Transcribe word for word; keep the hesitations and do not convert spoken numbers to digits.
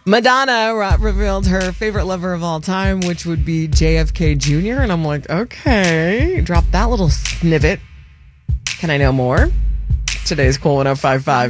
Madonna re- revealed her favorite lover of all time, which would be J F K Junior And I'm like, okay, drop that little snippet. Can I know more? Today's Cool one oh five five.